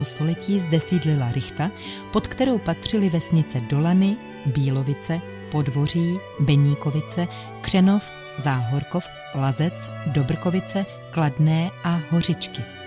století zde sídlila rychta, pod kterou patřily vesnice Dolany, Bílovice, Podvoří, Beníkovice, Křenov, Záhorkov, Lazec, Dobrkovice, Kladné a Hořičky.